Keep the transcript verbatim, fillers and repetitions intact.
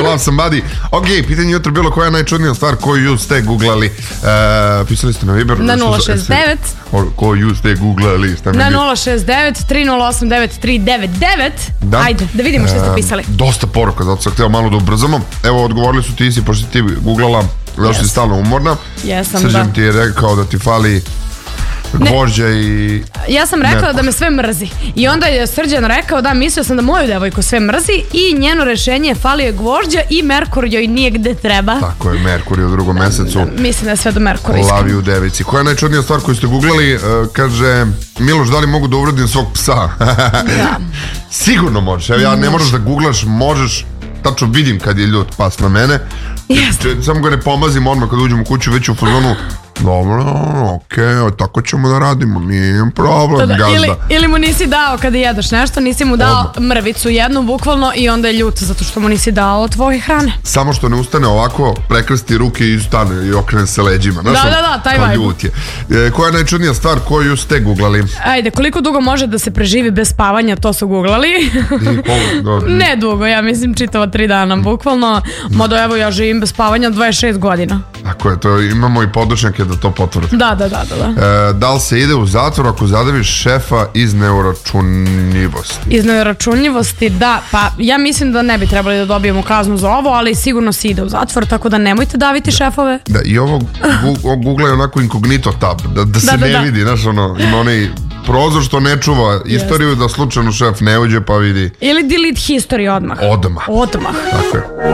Love somebody. Ok, pitanje jutro bilo koja je najčudnija stvar koju ste googlali. Uh, pisali ste na Viber? Na nula šest devet. Koju ste googlali? Na nula šest devet tri nula osam devet tri devet devet. Da? Ajde, da vidimo što ste pisali. Uh, dosta poruka, zato sam htio malo da ubrzamo. Evo, odgovorili su ti si, pošto ti googlala, zato yes. si stalno umorna. Jesam, Srđan da. ti je rekao da ti fali gvožđa i... Ja sam rekla Merkur. Da me sve mrzi. I onda je Srđan rekao da mislio sam da moju devojku sve mrzi i njeno rešenje je falio je gvožđa i Merkur joj nije gde treba. Tako je, Merkur je u drugom mesecu. Mislim da je sve do Merkura iskreno. Lavi u devici. Koja je najčudnija stvar koju ste googlali? Uh, kaže, Miloš, da li mogu da uvredim svog psa? Da. Sigurno možeš. Evo, ja ne moraš da googlaš, možeš. Tačno vidim kad je ljut pas na mene. Jeste. Samo ga ne pomazim odmah kad uđem u kuću, već u fazonu. Dobro, okej, okay, tako ćemo da radimo, nije problem, da, da, gazda. Ili, ili mu nisi dao kada jedeš nešto, nisi mu dao Odmah. mrvicu jednu bukvalno i onda je ljut zato što mu nisi dao tvoje hrane. Samo što ne ustane ovako, prekrsti ruke i stane i okrene se leđima. Znaš, da, da, da, taj vibe. Ljut je. E, koja je najčudnija stvar koju ste googlali? Ajde, koliko dugo može da se preživi bez spavanja, to su googlali. I, pol, ne dugo, ja mislim čitava tri dana, bukvalno. Mada evo, ja živim bez spavanja dvadeset šest godina. Tako je, to imamo i područnjake da to potvrde. Da, da, da, da. E, da li se ide u zatvor ako zadaviš šefa iz neuračunljivosti? Iz neuračunljivosti, da. Pa ja mislim da ne bi trebali da dobijemo kaznu za ovo, ali sigurno se ide u zatvor, tako da nemojte daviti da. šefove. Da, i ovo Google je onako inkognito tab, da, da se da, da, ne da. vidi, znaš, ono, ima onaj prozor što ne čuva istoriju, yes. da slučajno šef ne uđe pa vidi. Ili delete history odmah. Odmah. Odmah. Tako je.